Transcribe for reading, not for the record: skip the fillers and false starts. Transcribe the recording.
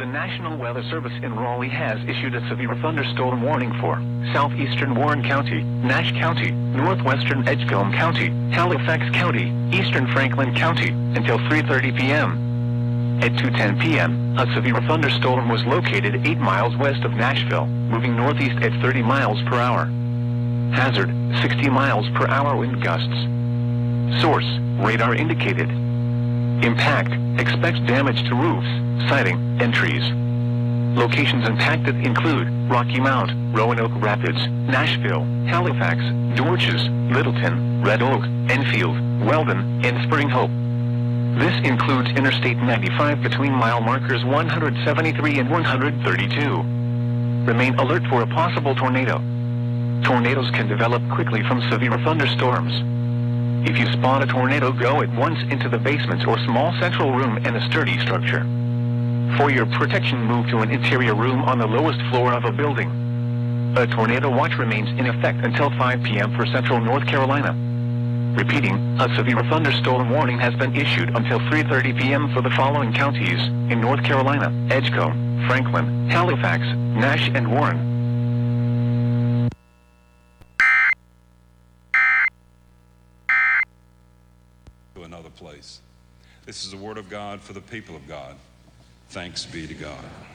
The National Weather Service in Raleigh has issued a severe thunderstorm warning for southeastern Warren County, Nash County, northwestern Edgecombe County, Halifax County, eastern Franklin County, until 3:30 p.m. At 2:10 p.m., a severe thunderstorm was located 8 miles west of Nashville, moving northeast at 30 miles per hour. Hazard, 60 miles per hour wind gusts. Source, radar indicated. Impact, expects damage to roofs, siding, and trees. Locations impacted include Rocky Mount, Roanoke Rapids, Nashville, Halifax, Dorches, Littleton, Red Oak, Enfield, Weldon, and Spring Hope. This includes Interstate 95 between mile markers 173 and 132. Remain alert for a possible tornado. Tornadoes can develop quickly from severe thunderstorms. If you spot a tornado, go at once into the basement or small central room in a sturdy structure. For your protection, move to an interior room on the lowest floor of a building. A tornado watch remains in effect until 5 p.m. for central North Carolina. Repeating, a severe thunderstorm warning has been issued until 3:30 p.m. for the following counties in North Carolina: Edgecombe, Franklin, Halifax, Nash, and Warren. To another place. This is the word of God for the people of God. Thanks be to God.